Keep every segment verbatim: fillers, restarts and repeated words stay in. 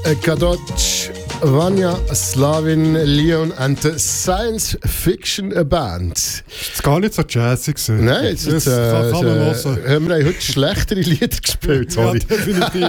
Gadot, Vanya, Slavin, Leon and the Science Fiction Band. Das ist gar nicht so jazzig. Nein, jetzt, das jetzt, äh, kann, kann man äh, haben wir heute schlechtere Lieder gespielt. Sorry. Ja, definitiv.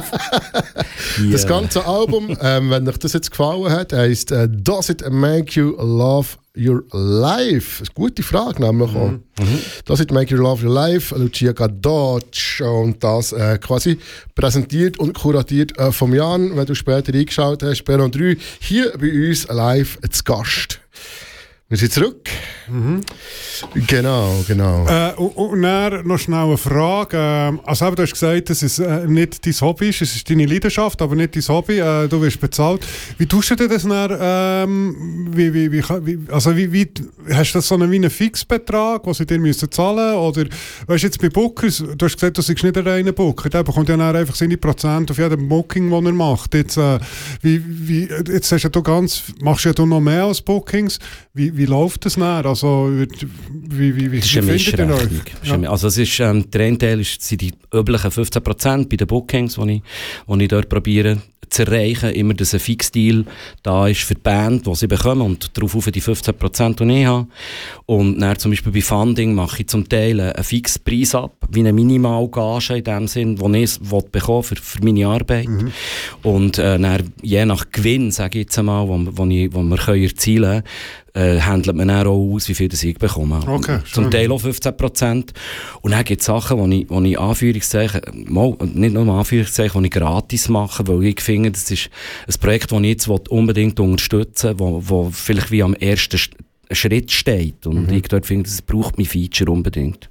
Das ganze Album, ähm, wenn euch das jetzt gefallen hat, heisst äh, Does It Make You Love Your Life? Eine gute Frage, nämlich auch. Mhm. Mhm. Does It Make You Love Your Life? Lucia Gadot. Und das äh, quasi präsentiert und kuratiert äh, vom Jan, wenn du später eingeschaut hast, Perron drei, hier bei uns live zu Gast. Wir sind zurück. Mhm. Genau, genau. Äh, und, und dann noch schnell eine Frage. Ähm, also, du hast gesagt, dass es äh, nicht dein Hobby ist, es ist deine Leidenschaft, aber nicht dein Hobby. Äh, du wirst bezahlt. Wie tust du dir das dann? Ähm, wie, wie, wie, wie, also, wie, wie, hast du das so einen, wie einen Fixbetrag, den sie dir müssen zahlen müssen? Oder, weißt du, jetzt bei Bookers, du hast gesagt, du bist nicht ein reiner Booker. Der bekommt ja dann einfach seine Prozent auf jedem Booking, das er macht. Jetzt, äh, wie, wie, jetzt hast du ganz, machst du ja noch mehr als Bookings. Wie, wie läuft das dann? Also, wie, wie, wie, das ist eine Mischrechnung. Ja. Also es ist, ähm, der eine Teil ist, sind die üblichen fünfzehn Prozent bei den Bookings, die ich, die ich dort probiere zu erreichen. Immer, dass ein Fixdeal da ist für die Band, die sie bekommen und darauf auf die fünfzehn Prozent, die ich habe. Und dann zum Beispiel bei Funding mache ich zum Teil einen fixen Preis ab, wie eine Minimalgage in dem Sinn, die ich bekomme für, für meine Arbeit. Mhm. Und äh, dann, je nach Gewinn, sage ich jetzt einmal, wo, wo, ich, wo wir können erzielen können, äh, handelt man dann auch aus, wie viel das ich bekomme. Okay, zum Teil auch fünfzehn Prozent. Und dann gibt es Sachen, die ich, ich Anführungszeichen, mal, nicht nur Anführungszeichen, die ich gratis mache, weil ich finde, das ist ein Projekt, das ich jetzt unbedingt unterstützen will, wo vielleicht wie am ersten Schritt steht. Und mhm. ich dort finde, das braucht mein Feature unbedingt.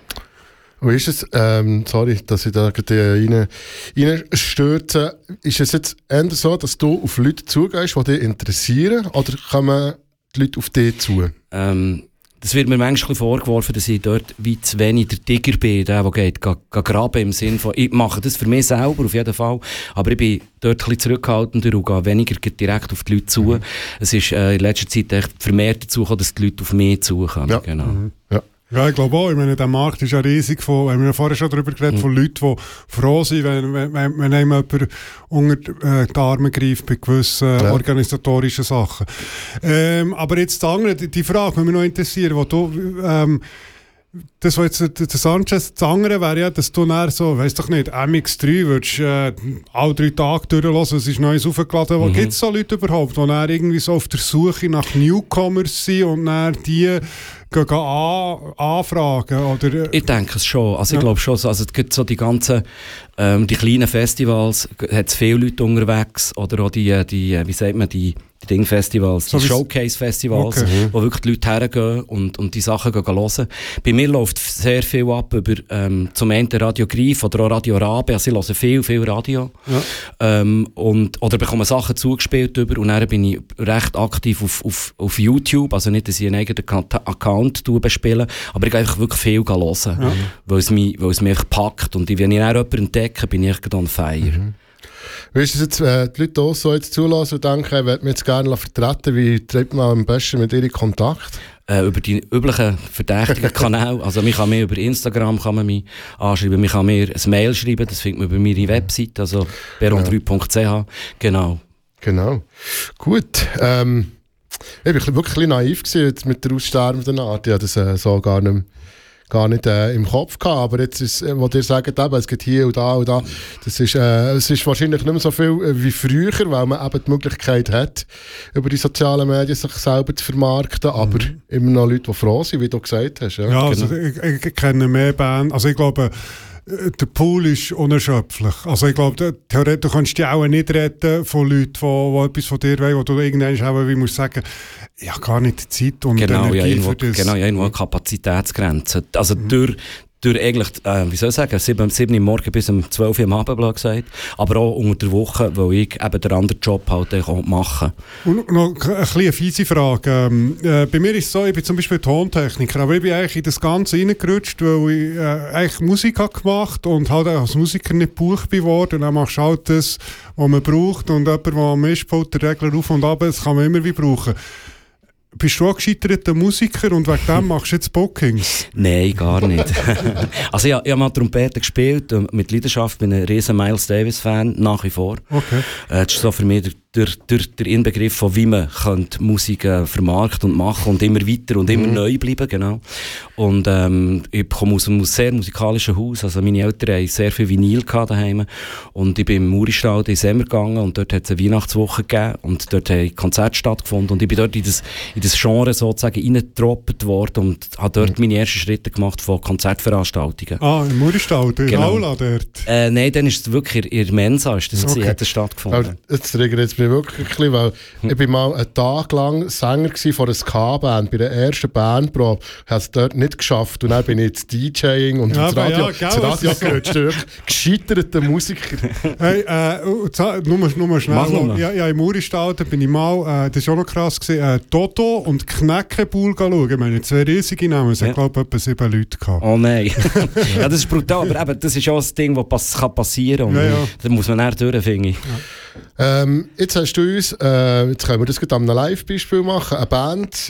Wie ist es, ähm, sorry, dass ich da rein, rein stürze, ist es jetzt eher so, dass du auf Leute zugehst, die dich interessieren, oder kommen die Leute auf dich zu? Ähm, das wird mir manchmal vorgeworfen, dass ich dort wie zu wenig der Digger bin, der, der geht, geht, geht graben im Sinne von, ich mache das für mich selber auf jeden Fall, aber ich bin dort ein bisschen zurückhaltender und gehe weniger direkt auf die Leute zu. Mhm. Es ist äh, in letzter Zeit echt vermehrt dazu gekommen, dass die Leute auf mich zukommen. Ja. Genau. Mhm. Ja. Ja, ich glaube auch. Ich meine, der Markt ist ja riesig. Von, wir haben ja vorher schon darüber geredet, mhm. von Leuten, die froh sind, wenn, wenn, wenn, wenn einem jemand unter äh, die Arme greift bei gewissen ja. organisatorischen Sachen. Ähm, aber jetzt die, andere, die Frage, die mich noch interessiert, wo du, ähm, das, was jetzt der Sanchez, das andere wäre ja, dass du dann so, weiss doch nicht, M X drei würdest äh, alle drei Tage durchlassen, es ist Neues aufgeladen. Mhm. Gibt es so Leute überhaupt, die dann irgendwie so auf der Suche nach Newcomers sind und dann die gehen an, anfragen? Oder? Ich denke es schon. Also ich ja. glaube schon, also es gibt so die ganzen, ähm, die kleinen Festivals, hat es viele Leute unterwegs, oder auch die, die wie sagt man, die die Ding-Festivals, die so Showcase-Festivals, okay. wo wirklich die Leute hergehen und, und die Sachen gehen hören. Bei mir läuft sehr viel ab über ähm, zum einen Radio Greif oder auch Radio Rabe. Also ich höre viel, viel Radio. Ja. Ähm, und, oder bekomme Sachen zugespielt über und dann bin ich recht aktiv auf, auf, auf YouTube. Also nicht, dass ich einen eigenen Account bespiele, aber ich gehe einfach wirklich viel hören, ja. weil es mich, weil es mich einfach packt. Und wenn ich dann jemanden entdecke, bin ich on fire. Mhm. Wie ist es jetzt, äh, die Leute auch so jetzt zulassen und denken, ich würde mich jetzt gerne vertreten, wie treibt man am besten mit ihnen Kontakt? Äh, über die üblichen verdächtigen Kanäle. Also man kann mir über Instagram kann man mich anschreiben, man kann mir ein Mail schreiben, das findet man über meine Website, also perron drei punkt c h. Genau. Genau. Gut. Ähm, ich war wirklich ein bisschen naiv gewesen mit der aussterbenden Art. Ich hatte das äh, so gar nicht gar nicht äh, im Kopf gehabt, aber jetzt ist, äh, wo ihr sagt, eben, es geht hier und da und da, das ist, äh, es ist wahrscheinlich nicht mehr so viel äh, wie früher, weil man eben die Möglichkeit hat, über die sozialen Medien sich selber zu vermarkten, mhm. aber immer noch Leute, die froh sind, wie du gesagt hast. Ja, ja also genau. ich, ich kenne mehr Bands, also ich glaube, der Pool ist unerschöpflich. Also ich glaube, theoretisch du kannst dich auch nicht retten von Leuten, die, die etwas von dir wollen, wo du irgendwann auch wie musst sagen, ich habe gar nicht die Zeit und genau, Energie ja, irgendwo, für das. Genau, ja, irgendwo eine Kapazitätsgrenze. Also mhm. durch, durch eigentlich, äh, wie soll ich sagen, sieben, sieben Uhr morgens bis um zwölf Uhr am Abend, blöd gesagt, aber auch unter der Woche, weil ich eben den anderen Job halt auch mache. Und noch eine kleine fiese Frage. Ähm, äh, bei mir ist es so, ich bin zum Beispiel Tontechniker, aber ich bin eigentlich in das Ganze reingerutscht, weil ich äh, eigentlich Musik habe gemacht und halt als Musiker nicht gebucht geworden. Und dann machst du halt das, was man braucht und jemand, der am Mischpult den Regler auf und ab, das kann man immer wieder brauchen. bist du auch gescheiterter Musiker und wegen dem machst du jetzt Bookings? Nein, gar nicht. Also ich, ich habe mal Trompete gespielt, mit Leidenschaft, bin ein riesen Miles Davis-Fan, nach wie vor. Okay. Äh, das ist so für mich der, der, der, der Inbegriff von wie man könnte Musik äh, vermarkten und machen und immer weiter und immer mhm. neu bleiben, genau. Und ähm, ich komme aus einem sehr musikalischen Haus, also meine Eltern hatten sehr viel Vinyl daheim und ich bin im Muristall in Semmer gegangen und dort hat es eine Weihnachtswoche gegeben und dort haben Konzerte stattgefunden und ich bin dort in das, in das Genre sozusagen reingetroppt worden und habe dort mhm. meine ersten Schritte gemacht von Konzertveranstaltungen. Ah, im Muristall, in genau. Aula dort? Äh, nein, dann ist es wirklich in der Mensa, ist das okay. hat das stattgefunden. Aber jetzt triggert es mich wirklich ein bisschen, weil hm. ich bin mal einen Tag lang Sänger von einer Ska-Band, bei der ersten Bandprobe, habe es dort nicht geschafft und dann bin ich jetzt DJing und ja, das Radio, ja, das Radio gehört durch gescheiterte Musiker. Hey, äh, nur, nur schnell, ja, ja, im Muristall, da bin ich mal, äh, das war auch noch krass gewesen, äh, Toto und Knäckebull schauen. Ich meine, zwei riesige Namen, es ja. hat glaube ich etwa sieben Leute gehabt. Oh nein. Ja, das ist brutal, aber eben, das ist auch ein Ding, das pass- kann passieren kann. Ja, ja. Da muss man näher durch, finde ich. Ja. Ähm, jetzt hast du uns, äh, jetzt können wir das gerade an einem Live-Beispiel machen, eine Band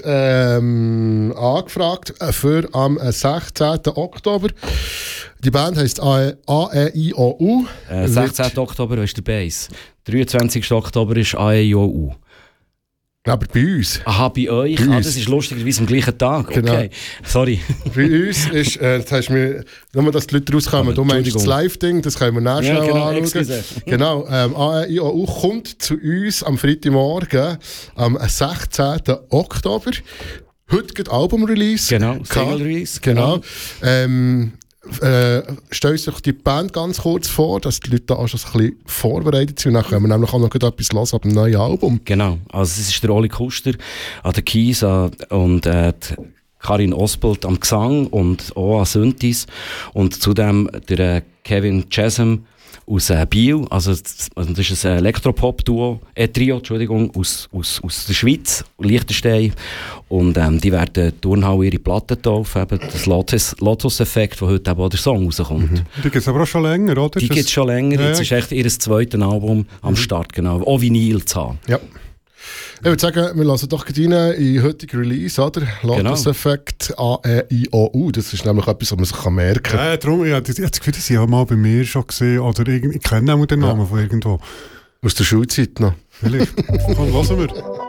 ähm, angefragt für am sechzehnten Oktober. Die Band heisst A E I O U. Äh, sechzehnten Oktober ist der Bass. dreiundzwanzigsten Oktober ist A E I O U. Aber bei uns. Aha, bei euch? Bei ah, uns. das ist lustigerweise am gleichen Tag. Okay, genau. Sorry. Bei uns ist, äh, das hast du mir, nur dass die Leute rauskommen, oh, du meinst das Live-Ding, das können wir nachher ja, genau, anschauen. Genau, ähm, A E I O U kommt zu uns am Freitagmorgen, am sechzehnten Oktober. Heute geht Album-Release. Genau, Single-Release. Genau. genau. Ähm, Äh, stell sich die Band ganz kurz vor, dass die Leute da auch schon ein bisschen vorbereitet sind. Und dann können wir nämlich auch noch etwas hören ab dem neuen Album. Genau, also es ist der Oli Kuster an der Keys an, und äh, Karin Osbold am Gesang und auch an Synthes und zudem der äh, Kevin Chesham aus äh, Biel, also das, das ist ein Elektropop-Duo, äh, Trio, Entschuldigung, aus, aus, aus der Schweiz, Liechtenstein. Und ähm, die werden Turnhall ihre Platten taufen, eben das Lotus, Lotus-Effekt, wo heute eben auch der Song rauskommt. Mhm. Die gibt es aber auch schon länger, oder? Die gibt es schon länger, ja, jetzt ist echt ihr zweites Album mhm. am Start, genau. Auch Vinyl zu haben. Ja. Ich würde sagen, wir lassen doch rein in den heutigen Release, oder? Lotus-Effekt, A E I O U. Das ist nämlich etwas, was man sich merken kann. Ja, darum, ja, das, das Gefühl, das habe ich mal bei mir schon gesehen. Oder ich, ich kenne auch den Namen ja. von irgendwo. Aus der Schulzeit noch. Vielleicht. Komm, hören wir.